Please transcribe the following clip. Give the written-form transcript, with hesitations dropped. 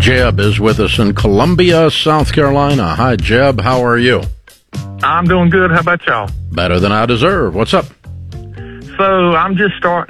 Jeb is with us in Columbia, South Carolina. Hi, Jeb. How are you? I'm doing good. How about y'all? Better than I deserve. What's up? So I'm just starting